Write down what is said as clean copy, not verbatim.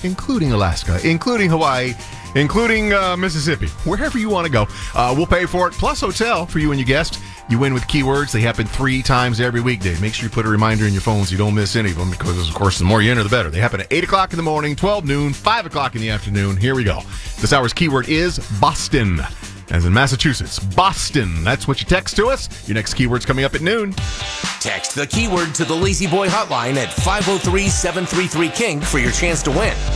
including Alaska, including Hawaii, including Mississippi, wherever you want to go. We'll pay for it, plus hotel for you and your guest. You win with keywords. They happen 3 times every weekday. Make sure you put a reminder in your phone so you don't miss any of them, because, of course, the more you enter, the better. They happen at 8 o'clock in the morning, 12 noon, 5 o'clock in the afternoon. Here we go. This hour's keyword is Boston, as in Massachusetts. Boston. That's what you text to us. Your next keyword's coming up at noon. Text the keyword to the Lazy Boy hotline at 503-733-KING for your chance to win.